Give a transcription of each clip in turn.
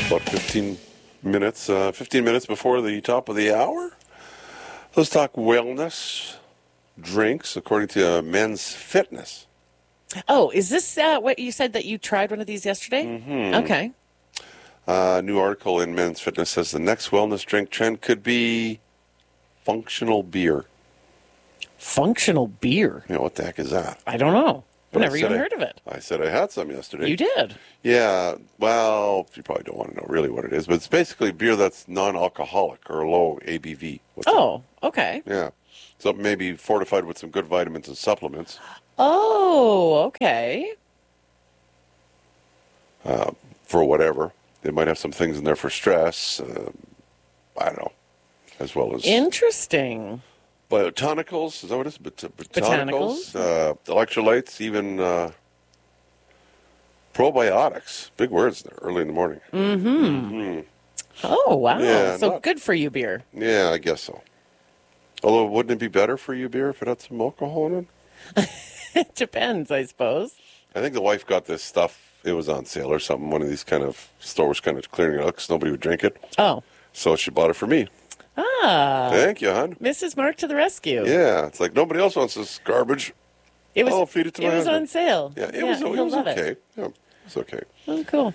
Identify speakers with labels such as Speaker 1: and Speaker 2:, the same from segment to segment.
Speaker 1: About 15 minutes before the top of the hour. Let's talk wellness drinks according to Men's Fitness.
Speaker 2: Oh, is this what you said that you tried one of these yesterday?
Speaker 1: Mm-hmm.
Speaker 2: Okay.
Speaker 1: A new article in Men's Fitness says the next wellness drink trend could be functional beer.
Speaker 2: Functional beer?
Speaker 1: You know, what the heck is that?
Speaker 2: I don't know.
Speaker 1: But
Speaker 2: I've never even heard of it.
Speaker 1: I said I had some yesterday.
Speaker 2: You did?
Speaker 1: Yeah. Well, you probably don't want to know really what it is, but it's basically beer that's non-alcoholic or low ABV.
Speaker 2: Okay.
Speaker 1: Yeah. So maybe fortified with some good vitamins and supplements.
Speaker 2: Oh, okay.
Speaker 1: For whatever. They might have some things in there for stress. I don't know. As well as...
Speaker 2: Interesting.
Speaker 1: Botanicals, is that what it is? Botanicals, electrolytes, even probiotics. Big words there early in the morning.
Speaker 2: Mm-hmm. Oh, wow.
Speaker 1: Yeah,
Speaker 2: so good for you beer.
Speaker 1: Yeah, I guess so. Although, wouldn't it be better for you beer if it had some alcohol in it?
Speaker 2: It depends, I suppose.
Speaker 1: I think the wife got this stuff. It was on sale or something. One of these kind of stores kind of clearing it out because nobody would drink it.
Speaker 2: Oh.
Speaker 1: So she bought it for me.
Speaker 2: Ah.
Speaker 1: Thank you, hon.
Speaker 2: Mrs. Mark to the rescue.
Speaker 1: Yeah, it's like nobody else wants this garbage. I'll feed it to my husband.
Speaker 2: It was on sale.
Speaker 1: Yeah, it was okay. Yeah, it was okay.
Speaker 2: Oh, cool.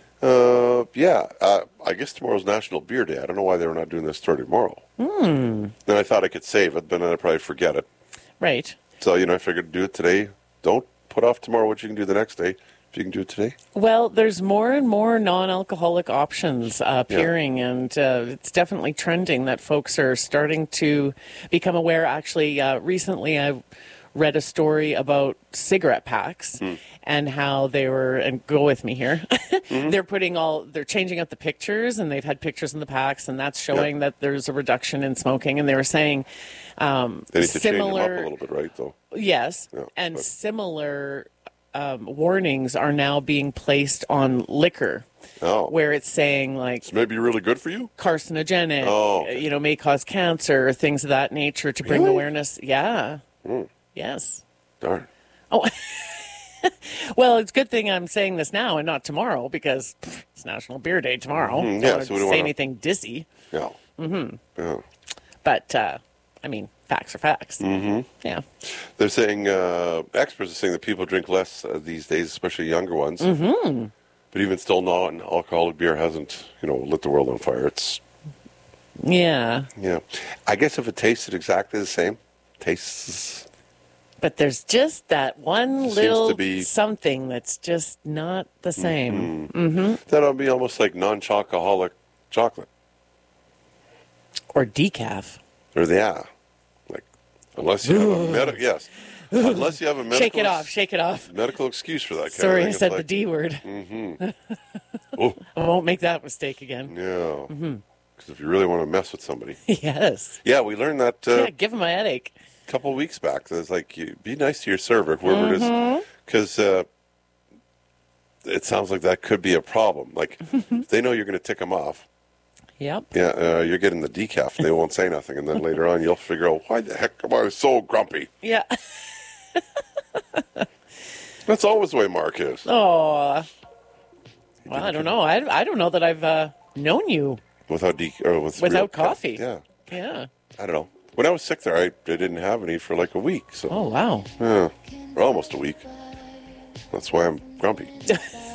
Speaker 1: I guess tomorrow's National Beer Day. I don't know why they were not doing this story tomorrow.
Speaker 2: Then
Speaker 1: I thought I could save it, but then I'd probably forget it.
Speaker 2: Right.
Speaker 1: So, I figured do it today. Don't put off tomorrow what you can do the next day. If you can do it today.
Speaker 2: Well, there's more and more non-alcoholic options appearing, and it's definitely trending that folks are starting to become aware. Actually, recently I read a story about cigarette packs and how they were, and go with me here, they're changing out the pictures, and they've had pictures in the packs, and that's showing that there's a reduction in smoking, and they were saying
Speaker 1: they need to change them up a little bit, right, though?
Speaker 2: Yes, similar warnings are now being placed on liquor, where it's saying like
Speaker 1: this may be really good for you,
Speaker 2: carcinogenic, may cause cancer, things of that nature to bring awareness. Yeah. Yes.
Speaker 1: Darn.
Speaker 2: Oh. Well, it's a good thing I'm saying this now and not tomorrow because it's National Beer Day tomorrow.
Speaker 1: Mm-hmm. Yeah,
Speaker 2: so we don't say anything dissy.
Speaker 1: Yeah.
Speaker 2: Mm-hmm.
Speaker 1: Yeah.
Speaker 2: But facts are facts.
Speaker 1: Mm-hmm.
Speaker 2: Yeah.
Speaker 1: They're saying, experts are saying that people drink less these days, especially younger ones.
Speaker 2: Mm-hmm.
Speaker 1: But even still, non-alcoholic beer hasn't, lit the world on fire. It's...
Speaker 2: Yeah.
Speaker 1: Yeah. I guess if it tasted exactly the same, tastes...
Speaker 2: But there's just that one little something that's just not the same.
Speaker 1: Mm-hmm.
Speaker 2: Mm-hmm.
Speaker 1: That'll be almost like non-chocoholic chocolate.
Speaker 2: Or decaf.
Speaker 1: Or unless you have a unless you have a medical...
Speaker 2: Shake it off.
Speaker 1: Medical excuse for that kind
Speaker 2: Sorry,
Speaker 1: of thing.
Speaker 2: I said the D word.
Speaker 1: Mm-hmm. Oh.
Speaker 2: I won't make that mistake again.
Speaker 1: Yeah. Because if you really want to mess with somebody.
Speaker 2: Yes.
Speaker 1: Yeah, we learned that...
Speaker 2: give them a headache.
Speaker 1: A couple of weeks back. It's like, be nice to your server, whoever it is. Because it sounds like that could be a problem. Like, if they know you're going to tick them off.
Speaker 2: Yep.
Speaker 1: Yeah, you're getting the decaf, and they won't say nothing. And then later on, you'll figure out, why the heck am I so grumpy?
Speaker 2: Yeah.
Speaker 1: That's always the way Mark is.
Speaker 2: Oh. Well, I don't know. I don't know that I've known you without coffee.
Speaker 1: Yeah.
Speaker 2: Yeah.
Speaker 1: I don't know. When I was sick there, I didn't have any for like a week. So.
Speaker 2: Oh, wow.
Speaker 1: Yeah. Or almost a week. That's why I'm grumpy.